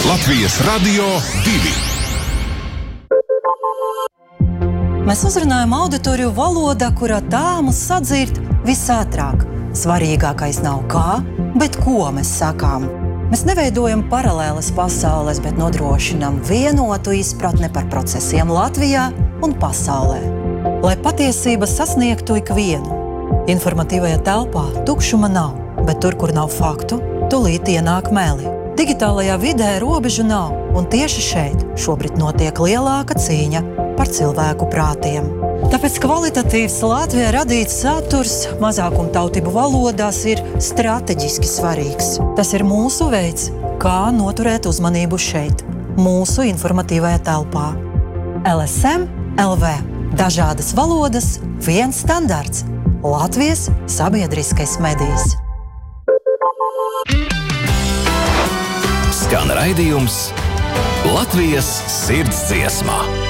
Latvijas Radio 2. Mēs uzrunājam auditoriju valodā, kurā tā mūs sadzird visātrāk. Svarīgākais nav kā, bet ko mēs sakām. Mēs neveidojam paralēlas pasaules, bet nodrošinam vienotu izpratni par procesiem Latvijā un pasaulē. Lai patiesība sasniegtu ikvienu. Informatīvajā telpā tukšuma nav, bet tur, kur nav faktu, tūlīt ienāk meli. Digitālajā vidē robežu nav, un tieši šeit šobrīd notiek lielāka cīņa par cilvēku prātiem. Tāpēc kvalitatīvs Latvijā radīts saturs mazākumtautību valodās ir strateģiski svarīgs. Tas ir mūsu veids, kā noturēt uzmanību šeit, mūsu informatīvajā telpā. LSM LV. Dažādas valodas, viens standarts. Latvijas sabiedriskais medijs. Skan raidījums Latvijas sirdsdziesmā.